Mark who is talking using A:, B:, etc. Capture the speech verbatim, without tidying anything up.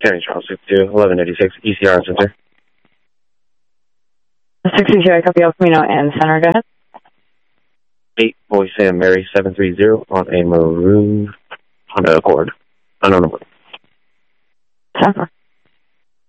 A: County Charles sixty-two, eleven eighty-six, E C R Center.
B: sixty-two, I copy El Camino and Center, go ahead.
A: eight, Boy Sam Mary, seven three zero, on a maroon Honda Accord. Unknown number.
B: Center.